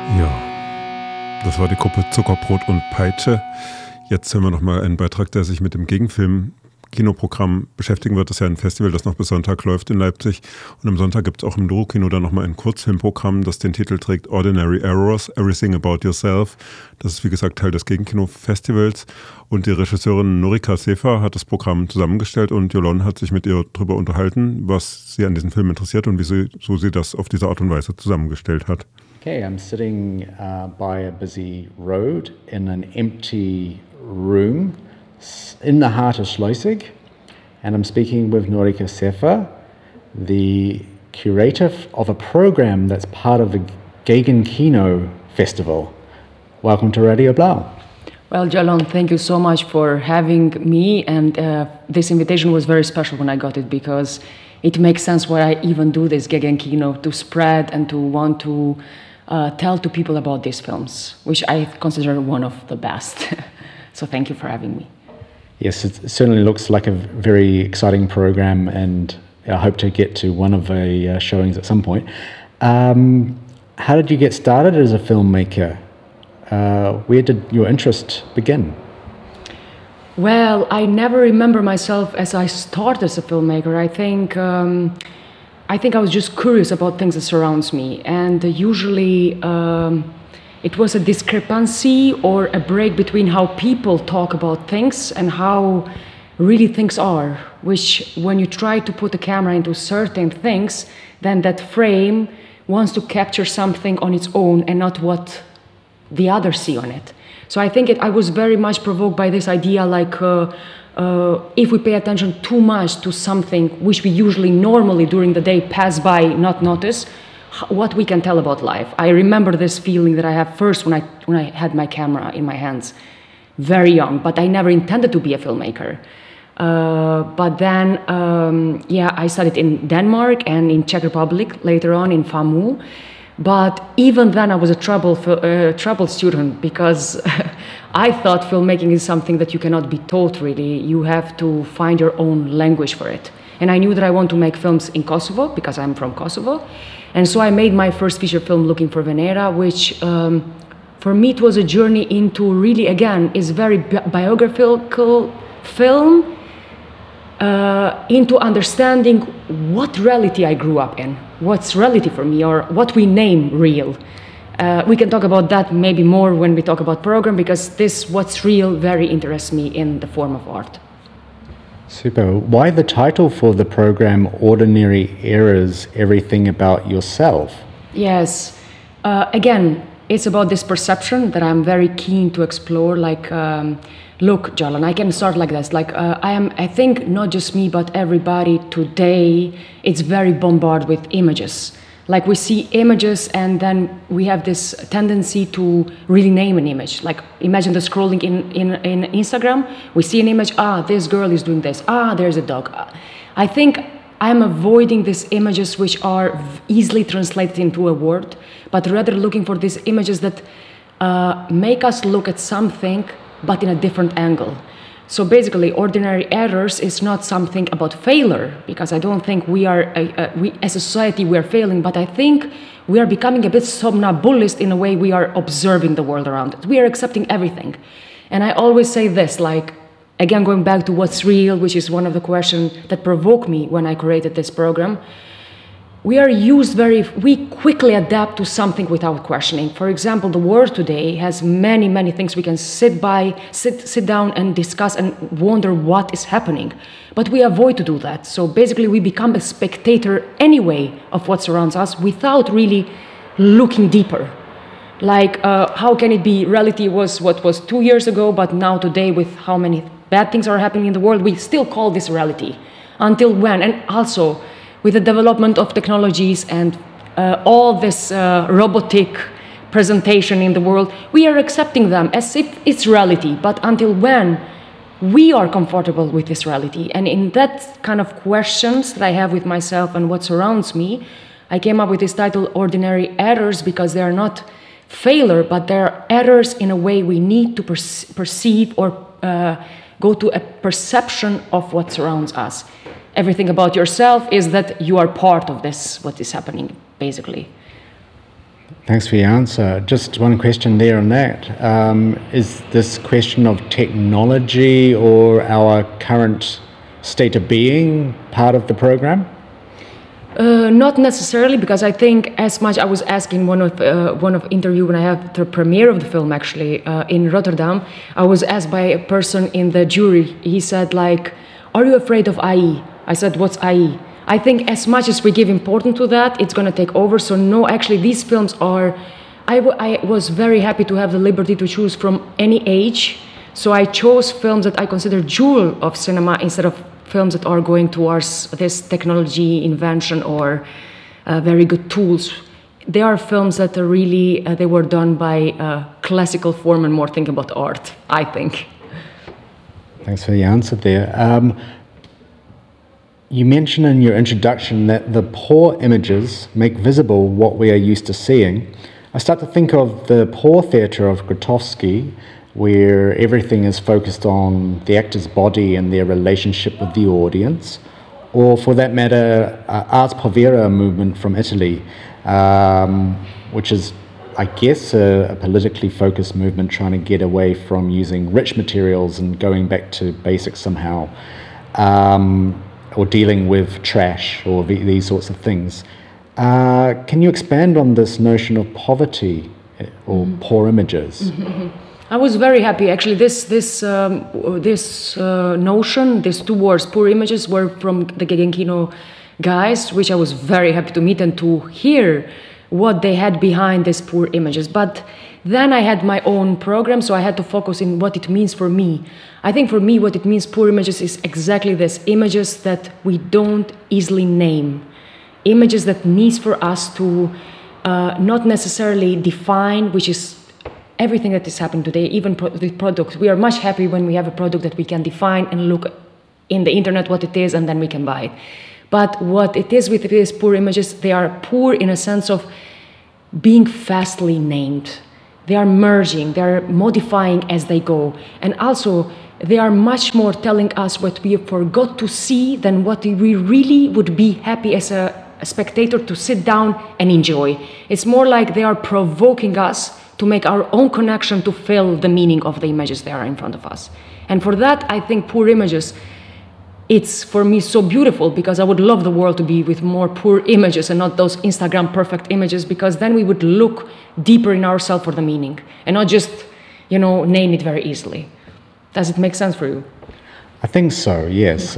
Ja, das war die Gruppe Zuckerbrot und Peitsche. Jetzt hören wir nochmal einen Beitrag, der sich mit dem Gegenfilm-Kinoprogramm beschäftigen wird. Das ist ja ein Festival, das noch bis Sonntag läuft in Leipzig. Und am Sonntag gibt es auch im Doro-Kino dann nochmal ein Kurzfilmprogramm, das den Titel trägt Ordinary Errors, Everything About Yourself. Das ist wie gesagt Teil des Gegenkino-Festivals. Und die Regisseurin Norika Sefer hat das Programm zusammengestellt und Jolon hat sich mit ihr darüber unterhalten, was sie an diesem Film interessiert und wieso sie das auf diese Art und Weise zusammengestellt hat. Okay, I'm sitting by a busy road in an empty room in the heart of Schleusig, and I'm speaking with Norika Sefer, the curator of a program that's part of the Gegenkino Festival. Welcome to Radio Blau. Well, Jalon, thank you so much for having me, and this invitation was very special when I got it because it makes sense why I even do this Gegenkino, to spread and to want to tell to people about these films, which I consider one of the best. So thank you for having me. Yes, it certainly looks like a very exciting program, and I hope to get to one of the showings at some point. How did you get started as a filmmaker? Where did your interest begin? Well, I never remember myself as I started as a filmmaker. I think I was just curious about things that surrounds me, and usually it was a discrepancy or a break between how people talk about things and how really things are, which when you try to put a camera into certain things, then that frame wants to capture something on its own and not what the others see on it. So I think I was very much provoked by this idea, like if we pay attention too much to something which we usually normally during the day pass by, not notice, what we can tell about life. I remember this feeling that I have first when I had my camera in my hands, very young, but I never intended to be a filmmaker. But then, I studied in Denmark and in Czech Republic, later on in FAMU. But even then I was a troubled student because I thought filmmaking is something that you cannot be taught really. You have to find your own language for it. And I knew that I want to make films in Kosovo because I'm from Kosovo. And so I made my first feature film, Looking for Venera, which for me it was a journey into really, again, is very biographical film into understanding what reality I grew up in, what's reality for me, or what we name real. We can talk about that maybe more when we talk about program, because this what's real very interests me in the form of art. Super. Why the title for the program, Ordinary Errors, Everything About Yourself? Yes. Again, it's about this perception that I'm very keen to explore. Like, look, Jalan, I can start like this. Like, I think not just me, but everybody today, it's very bombarded with images. Like we see images and then we have this tendency to really name an image. Like imagine the scrolling in Instagram. We see an image, this girl is doing this. There's a dog. I think I'm avoiding these images which are easily translated into a word, but rather looking for these images that make us look at something but in a different angle. So basically, Ordinary Errors is not something about failure, because I don't think we are, we as a society, we are failing, but I think we are becoming a bit somnambulist in a way we are observing the world around us. We are accepting everything. And I always say this, like, again, going back to what's real, which is one of the questions that provoked me when I created this program. We quickly adapt to something without questioning. For example, the world today has many, many things we can sit down and discuss and wonder what is happening. But we avoid to do that. So basically we become a spectator anyway of what surrounds us without really looking deeper. Like, how can it be reality was what was 2 years ago, but now today with how many bad things are happening in the world, we still call this reality. Until when? And also, with the development of technologies and all this robotic presentation in the world, we are accepting them as if it's reality. But until when we are comfortable with this reality? And in that kind of questions that I have with myself and what surrounds me, I came up with this title, Ordinary Errors, because they are not failure, but they are errors in a way we need to perceive or go to a perception of what surrounds us. Everything about yourself is that you are part of this, what is happening, basically. Thanks for your answer. Just one question there on that. Is this question of technology or our current state of being part of the program? Not necessarily, because I think as much I was asking one of interview when I had the premiere of the film actually in Rotterdam. I was asked by a person in the jury. He said like, "Are you afraid of AI?" I said, "What's AI?" I think as much as we give importance to that, it's going to take over. So no, actually, these films are. I was very happy to have the liberty to choose from any age. So I chose films that I consider jewel of cinema instead of films that are going towards this technology invention or very good tools. They are films that are really they were done by classical form and more thinking about art, I think. Thanks for the answer there. You mentioned in your introduction that the poor images make visible what we are used to seeing. I start to think of the poor theatre of Grotowski, where everything is focused on the actor's body and their relationship with the audience, or for that matter, Ars Povera movement from Italy, which is, I guess, a politically focused movement trying to get away from using rich materials and going back to basics somehow, or dealing with trash or these sorts of things. Can you expand on this notion of poverty or poor images? I was very happy. Actually, this notion, these two words, poor images, were from the Guggenheim guys, which I was very happy to meet and to hear what they had behind these poor images. But then I had my own program, so I had to focus in what it means for me. I think for me, what it means, poor images, is exactly this: images that we don't easily name, images that needs for us to not necessarily define, which is everything that is happening today, even with products. We are much happy when we have a product that we can define and look in the internet what it is, and then we can buy it. But what it is with these poor images, they are poor in a sense of being fastly named. They are merging, they are modifying as they go. And also, they are much more telling us what we forgot to see than what we really would be happy as a spectator to sit down and enjoy. It's more like they are provoking us to make our own connection to feel the meaning of the images that are in front of us. And for that, I think poor images, it's for me so beautiful, because I would love the world to be with more poor images and not those Instagram perfect images, because then we would look deeper in ourselves for the meaning and not just, name it very easily. Does it make sense for you? I think so, yes.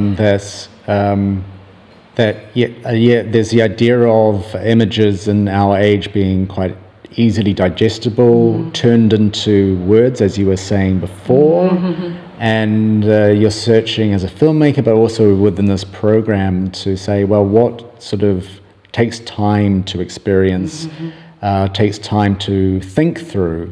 There's the idea of images in our age being quite easily digestible, turned into words, as you were saying before, and you're searching as a filmmaker, but also within this program to say, well, what sort of takes time to experience, takes time to think through,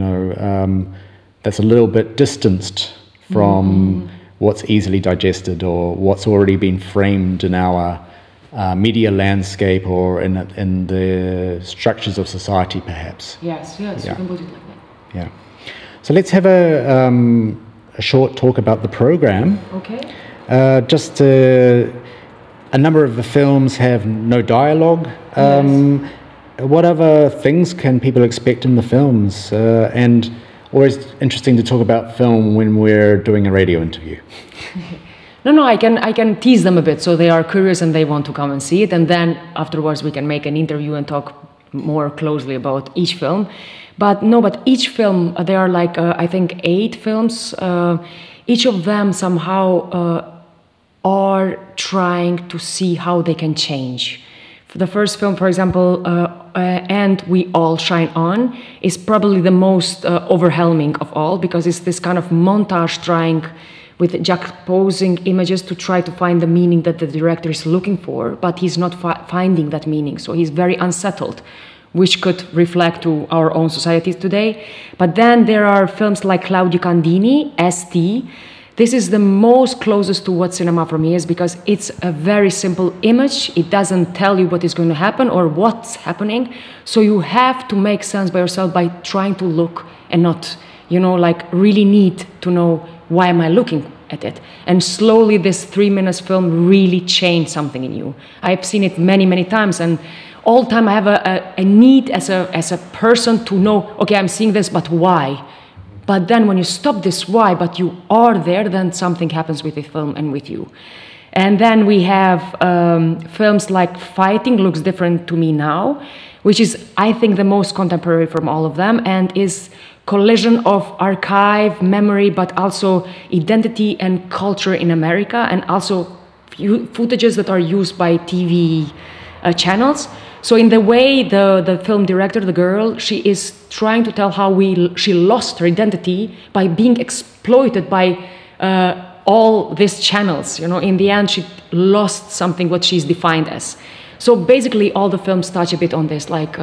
that's a little bit distanced from what's easily digested or what's already been framed in our media landscape or in the structures of society, perhaps. Yes, you can put it like that. Yeah. So let's have a short talk about the program. Okay. Just a number of the films have no dialogue. Yes. What other things can people expect in the films? And always interesting to talk about film when we're doing a radio interview. No, I can tease them a bit so they are curious and they want to come and see it, and then afterwards we can make an interview and talk more closely about each film. But each film, there are like I think 8 films. Each of them somehow are trying to see how they can change. For the first film, for example, And We All Shine On, is probably the most overwhelming of all, because it's this kind of montage trying with juxtaposing images to try to find the meaning that the director is looking for, but he's not finding that meaning, so he's very unsettled, which could reflect to our own societies today. But then there are films like Claudio Candini, ST. This is the most closest to what cinema for me is, because it's a very simple image. It doesn't tell you what is going to happen or what's happening, so you have to make sense by yourself by trying to look and not, really need to know why am I looking at it. And slowly this 3 minutes film really changed something in you. I've seen it many, many times, and all the time I have a need as a person to know, okay, I'm seeing this, but why? But then when you stop this why, but you are there, then something happens with the film and with you. And then we have films like Fighting looks different to me now, which is, I think, the most contemporary from all of them, and is collision of archive, memory, but also identity and culture in America, and also footages that are used by TV channels. So in the way the film director, the girl, she is trying to tell how she lost her identity by being exploited by all these channels. You know, in the end, she lost something what she's defined as. So basically, all the films touch a bit on this, like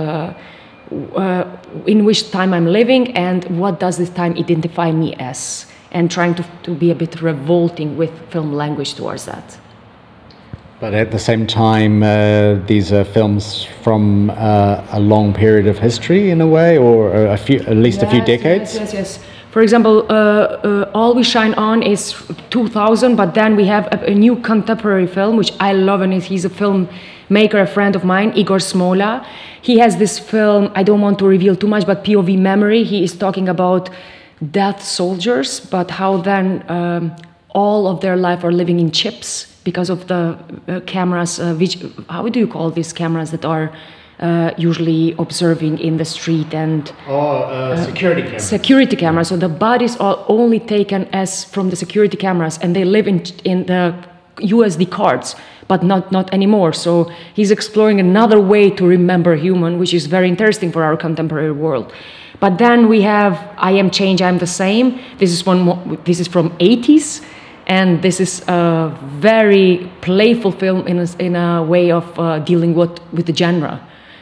in which time I'm living and what does this time identify me as, and trying to be a bit revolting with film language towards that. But at the same time, these are films from a long period of history, in a way, or at least a few decades. Yes. For example, All We Shine On is 2000, but then we have a new contemporary film, which I love, and he's a filmmaker, a friend of mine, Igor Smola. He has this film, I don't want to reveal too much, but POV Memory. He is talking about dead soldiers, but how then all of their life are living in chips because of the cameras, how do you call these cameras that are usually observing in the street and... security cameras. Security cameras. So the bodies are only taken as from the security cameras, and they live in the USD cards, but not anymore. So he's exploring another way to remember human, which is very interesting for our contemporary world. But then we have I Am Change, I Am the Same. This is from 80s. And this is a very playful film in a way of dealing with the genre.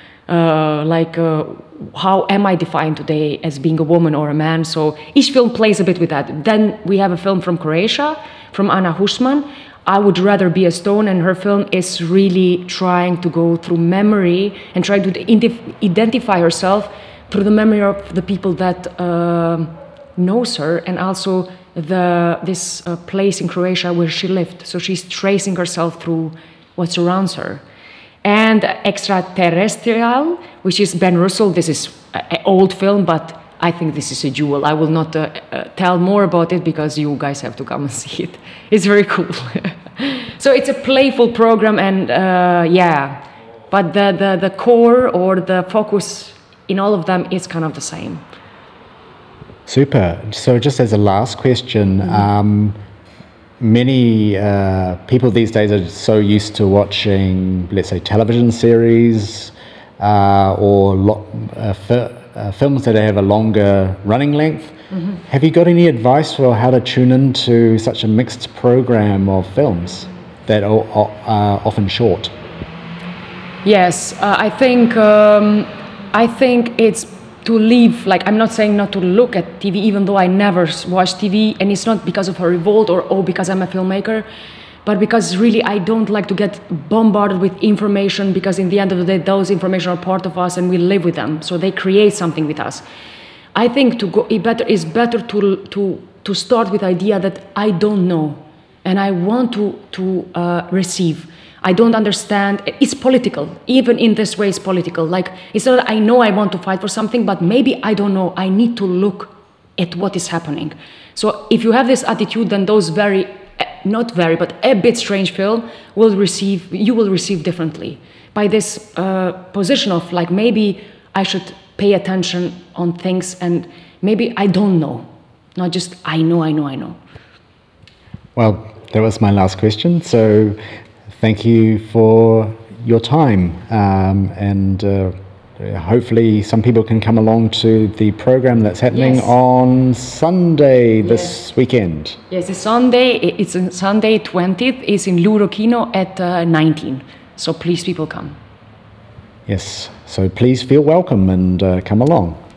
How am I defined today as being a woman or a man? So each film plays a bit with that. Then we have a film from Croatia, from Ana Husman, I Would Rather Be a Stone, and her film is really trying to go through memory and try to identify herself through the memory of the people that knows her, and also this place in Croatia where she lived. So she's tracing herself through what surrounds her. And Extraterrestrial, which is Ben Russell. This is an old film, but I think this is a jewel. I will not tell more about it because you guys have to come and see it. It's very cool. So it's a playful program, and but the core or the focus in all of them is kind of the same. Super. So just as a last question, many people these days are so used to watching, let's say, television series or films that have a longer running length. Mm-hmm. Have you got any advice for how to tune into such a mixed program of films that are often short? Yes, I think it's to leave, like, I'm not saying not to look at TV, even though I never watch TV, and it's not because of a revolt or because I'm a filmmaker, but because really I don't like to get bombarded with information, because in the end of the day, those information are part of us and we live with them, so they create something with us. I think it's better to start with the idea that I don't know, and I want to receive. I don't understand. It's political. Even in this way, it's political. Like, it's not that I know I want to fight for something, but maybe I don't know. I need to look at what is happening. So if you have this attitude, then those not very, but a bit strange film you will receive differently. By this position of, like, maybe I should pay attention on things, and maybe I don't know. Not just I know. Well, that was my last question. So thank you for your time, and hopefully some people can come along to the program that's happening on Sunday this weekend. Yes, it's on Sunday 20th. It's in Luro Kino at 19. So please, people, come. Yes, so please feel welcome and come along.